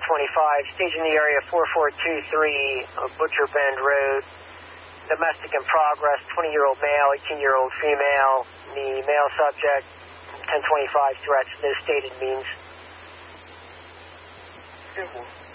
stage in the area 4423 Butcher Bend Road. Domestic in progress, 20-year-old male, 18-year-old female. The male subject, 1025 threats, no stated means.